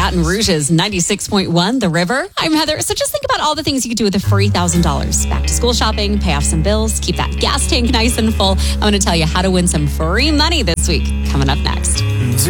Baton Rouge's 96.1, The River. I'm Heather. So just think about all the things you could do with a free $1,000. Back to school shopping, pay off some bills, keep that gas tank nice and full. I'm going to tell you how to win some free money this week. Coming up next.